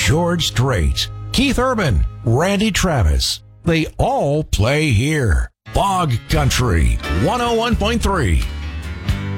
George Strait, Keith Urban, Randy Travis. They all play here. Fog Country 101.3.